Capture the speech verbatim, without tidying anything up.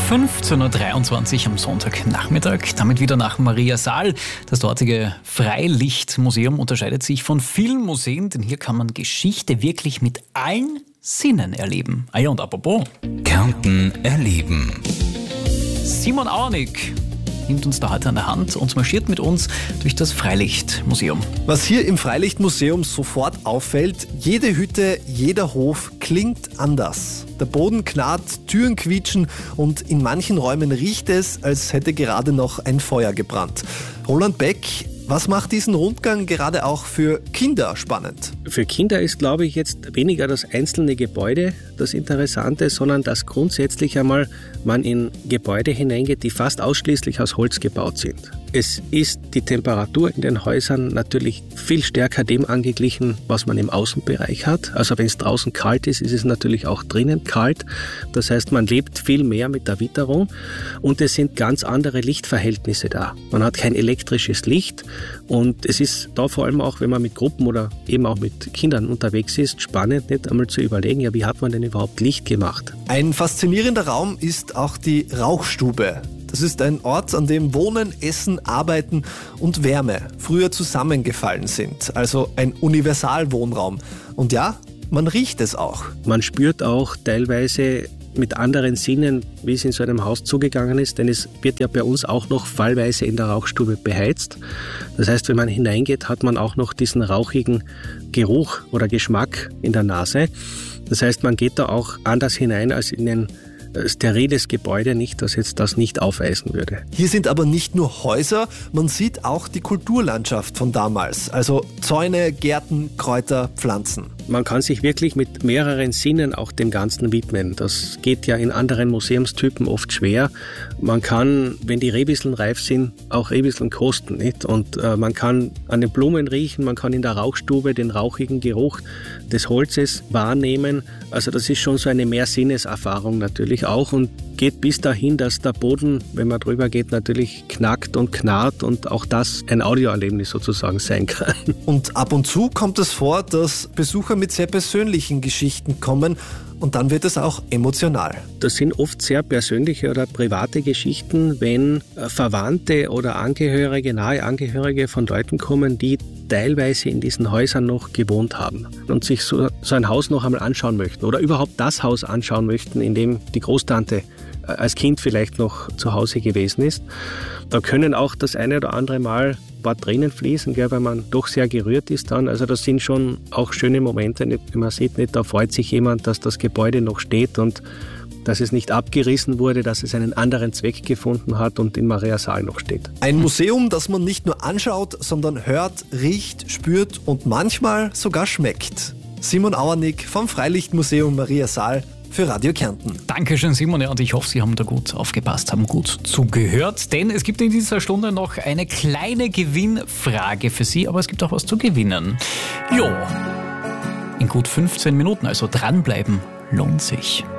fünfzehn Uhr dreiundzwanzig am Sonntagnachmittag. Damit wieder nach Maria Saal. Das dortige Freilichtmuseum unterscheidet sich von vielen Museen, denn hier kann man Geschichte wirklich mit allen Sinnen erleben. Ah ja, und apropos. Kärnten erleben. Simon Auernick nimmt uns da heute an der Hand und marschiert mit uns durch das Freilichtmuseum. Was hier im Freilichtmuseum sofort auffällt, jede Hütte, jeder Hof klingt anders. Der Boden knarrt, Türen quietschen und in manchen Räumen riecht es, als hätte gerade noch ein Feuer gebrannt. Roland Beck, was macht diesen Rundgang gerade auch für Kinder spannend? Für Kinder ist, glaube ich, jetzt weniger das einzelne Gebäude das Interessante, sondern dass grundsätzlich einmal man in Gebäude hineingeht, die fast ausschließlich aus Holz gebaut sind. Es ist die Temperatur in den Häusern natürlich viel stärker dem angeglichen, was man im Außenbereich hat. Also wenn es draußen kalt ist, ist es natürlich auch drinnen kalt. Das heißt, man lebt viel mehr mit der Witterung und es sind ganz andere Lichtverhältnisse da. Man hat kein elektrisches Licht und es ist da vor allem auch, wenn man mit Gruppen oder eben auch mit Kindern unterwegs ist, spannend, nicht einmal zu überlegen, ja, wie hat man denn überhaupt Licht gemacht? Ein faszinierender Raum ist auch die Rauchstube. Das ist ein Ort, an dem Wohnen, Essen, Arbeiten und Wärme früher zusammengefallen sind. Also ein Universalwohnraum. Und ja, man riecht es auch. Man spürt auch teilweise mit anderen Sinnen, wie es in so einem Haus zugegangen ist, denn es wird ja bei uns auch noch fallweise in der Rauchstube beheizt. Das heißt, wenn man hineingeht, hat man auch noch diesen rauchigen Geruch oder Geschmack in der Nase. Das heißt, man geht da auch anders hinein als in ein steriles Gebäude, nicht, das jetzt das nicht aufweisen würde. Hier sind aber nicht nur Häuser, man sieht auch die Kulturlandschaft von damals. Also Zäune, Gärten, Kräuter, Pflanzen. Man kann sich wirklich mit mehreren Sinnen auch dem Ganzen widmen. Das geht ja in anderen Museumstypen oft schwer. Man kann, wenn die Rehbisseln reif sind, auch Rehbisseln kosten, nicht? Und äh, man kann an den Blumen riechen, man kann in der Rauchstube den rauchigen Geruch des Holzes wahrnehmen. Also das ist schon so eine Mehrsinneserfahrung natürlich auch und geht bis dahin, dass der Boden, wenn man drüber geht, natürlich knackt und knarrt und auch das ein Audioerlebnis sozusagen sein kann. Und ab und zu kommt es vor, dass Besucher mit sehr persönlichen Geschichten kommen und dann wird es auch emotional. Das sind oft sehr persönliche oder private Geschichten, wenn Verwandte oder Angehörige, nahe Angehörige von Leuten kommen, die teilweise in diesen Häusern noch gewohnt haben und sich so, so ein Haus noch einmal anschauen möchten oder überhaupt das Haus anschauen möchten, in dem die Großtante als Kind vielleicht noch zu Hause gewesen ist. Da können auch das eine oder andere Mal ein paar Tränen fließen, gell, weil man doch sehr gerührt ist dann. Also das sind schon auch schöne Momente, nicht, man sieht nicht, da freut sich jemand, dass das Gebäude noch steht und dass es nicht abgerissen wurde, dass es einen anderen Zweck gefunden hat und in Maria Saal noch steht. Ein Museum, das man nicht nur anschaut, sondern hört, riecht, spürt und manchmal sogar schmeckt. Simon Auernick vom Freilichtmuseum Maria Saal für Radio Kärnten. Dankeschön, Simon. Ja, und ich hoffe, Sie haben da gut aufgepasst, haben gut zugehört, denn es gibt in dieser Stunde noch eine kleine Gewinnfrage für Sie, aber es gibt auch was zu gewinnen. Jo, in gut fünfzehn Minuten, also dranbleiben lohnt sich.